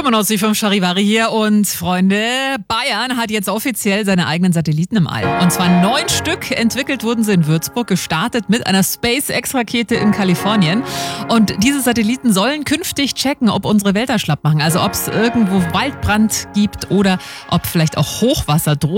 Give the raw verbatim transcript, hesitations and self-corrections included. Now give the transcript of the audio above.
siebenundneunzig Komma fünf Charivari hier und Freunde, Bayern hat jetzt offiziell seine eigenen Satelliten im All. Und zwar neun Stück. Entwickelt wurden sie in Würzburg, gestartet mit einer SpaceX-Rakete in Kalifornien. Und diese Satelliten sollen künftig checken, ob unsere Wälder schlapp machen. Also ob es irgendwo Waldbrand gibt oder ob vielleicht auch Hochwasser droht.